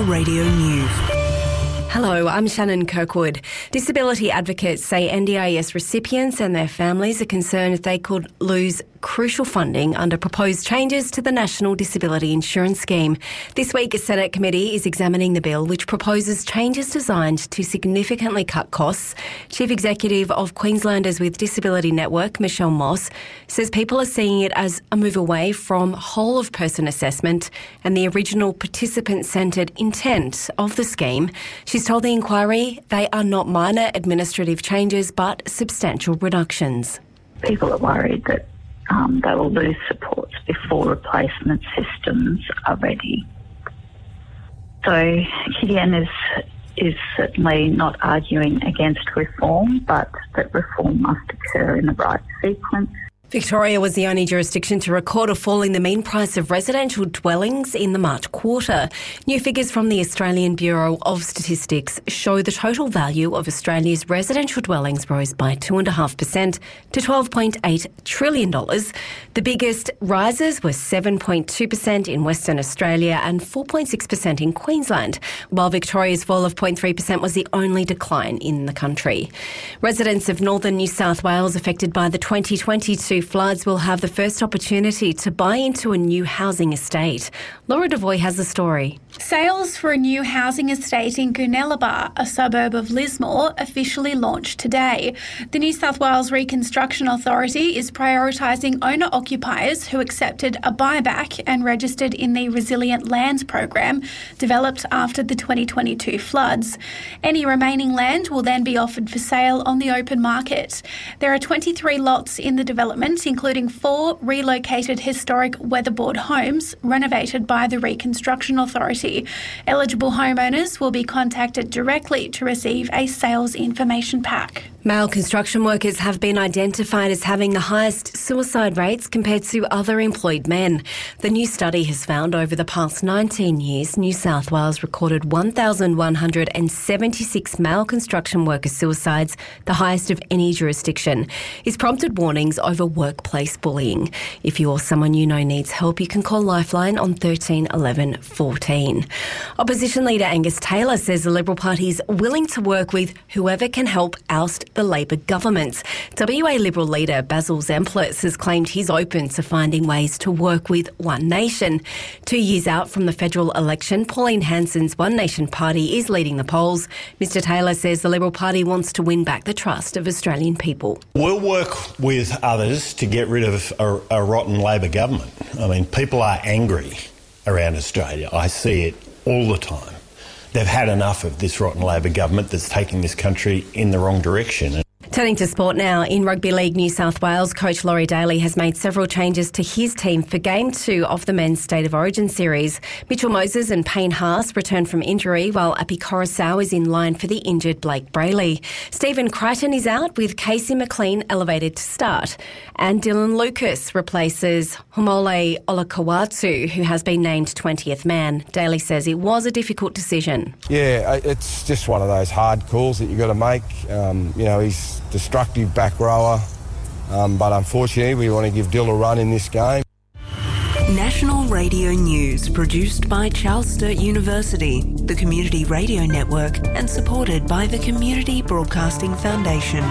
National Radio News. Hello, I'm Shannon Kirkwood. Disability advocates say NDIS recipients and their families are concerned they could lose crucial funding under proposed changes to the National Disability Insurance Scheme. This week, a Senate committee is examining the bill, which proposes changes designed to significantly cut costs. Chief Executive of Queenslanders with Disability Network, Michelle Moss, says people are seeing it as a move away from whole-of-person assessment and the original participant-centred intent of the scheme. She's told the inquiry they are not minor administrative changes but substantial reductions. People are worried that they will lose supports before replacement systems are ready. So Gideon is certainly not arguing against reform, but that reform must occur in the right sequence. Victoria was the only jurisdiction to record a fall in the mean price of residential dwellings in the March quarter. New figures from the Australian Bureau of Statistics show the total value of Australia's residential dwellings rose by 2.5% to $12.8 trillion. The biggest rises were 7.2% in Western Australia and 4.6% in Queensland, while Victoria's fall of 0.3% was the only decline in the country. Residents of northern New South Wales affected by the 2022 floods will have the first opportunity to buy into a new housing estate. Laura Devoy has the story. Sales for a new housing estate in Goonellabah, a suburb of Lismore, officially launched today. The New South Wales Reconstruction Authority is prioritising owner-occupiers who accepted a buyback and registered in the Resilient Lands program developed after the 2022 floods. Any remaining land will then be offered for sale on the open market. There are 23 lots in the development, including 4 relocated historic weatherboard homes renovated by the Reconstruction Authority. Eligible homeowners will be contacted directly to receive a sales information pack. Male construction workers have been identified as having the highest suicide rates compared to other employed men. The new study has found over the past 19 years, New South Wales recorded 1,176 male construction worker suicides, the highest of any jurisdiction. It's prompted warnings over workplace bullying. If you or someone you know needs help, you can call Lifeline on 13 11 14. Opposition leader Angus Taylor says the Liberal Party is willing to work with whoever can help oust the Labor government. WA Liberal leader Basil Zemplis has claimed he's open to finding ways to work with One Nation. 2 years out from the federal election, Pauline Hanson's One Nation party is leading the polls. Mr Taylor says the Liberal Party wants to win back the trust of Australian people. We'll work with others to get rid of a rotten Labor government. I mean, people are angry around Australia. I see it all the time. They've had enough of this rotten Labor government that's taking this country in the wrong direction. Turning to sport now, in Rugby League New South Wales, coach Laurie Daly has made several changes to his team for Game 2 of the Men's State of Origin series. Mitchell Moses and Payne Haas returned from injury, while Api Coruscant is in line for the injured Blake Brayley. Stephen Crichton is out, with Casey McLean elevated to start. And Dylan Lucas replaces Homole Olakawatu, who has been named 20th man. Daly says it was a difficult decision. Yeah, it's just one of those hard calls that you've got to make. He's destructive back rower, but unfortunately we want to give Dill a run in this game. National Radio News, produced by Charles Sturt University, the Community Radio Network, and supported by the Community Broadcasting Foundation.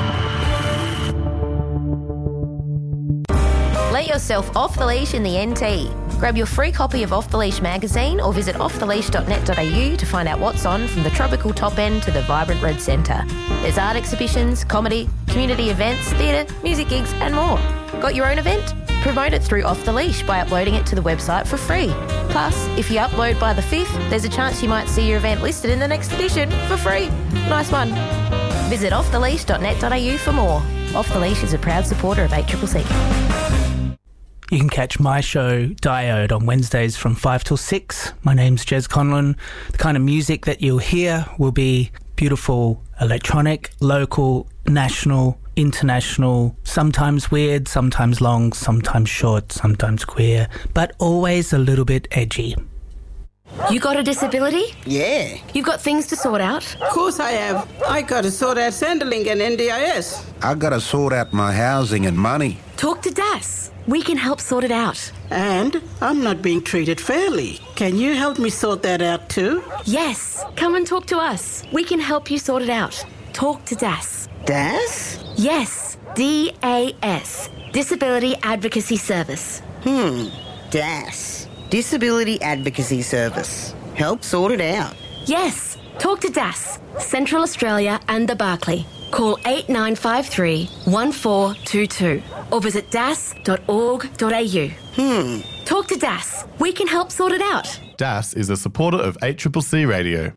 Let yourself off the leash in the NT. Grab your free copy of Off the Leash magazine or visit offtheleash.net.au to find out what's on from the tropical top end to the vibrant red centre. There's art exhibitions, comedy, community events, theatre, music gigs and more. Got your own event? Promote it through Off the Leash by uploading it to the website for free. Plus, if you upload by the 5th, there's a chance you might see your event listed in the next edition for free. Nice one. Visit offtheleash.net.au for more. Off the Leash is a proud supporter of 8CCC. You can catch my show, Diode, on Wednesdays from 5 till 6. My name's Jez Conlon. The kind of music that you'll hear will be beautiful electronic, local, national, international, sometimes weird, sometimes long, sometimes short, sometimes queer, but always a little bit edgy. You got a disability? Yeah. You've got things to sort out? Of course I have. I got to sort out Centrelink and NDIS. I got to sort out my housing and money. Talk to DAS. We can help sort it out. And I'm not being treated fairly. Can you help me sort that out too? Yes. Come and talk to us. We can help you sort it out. Talk to DAS. DAS? Yes. DAS. Disability Advocacy Service. DAS. Disability Advocacy Service. Help sort it out. Yes. Talk to DAS. Central Australia and the Barclay. Call 8953 1422 or visit das.org.au. Talk to DAS. We can help sort it out. DAS is a supporter of ACCC Radio.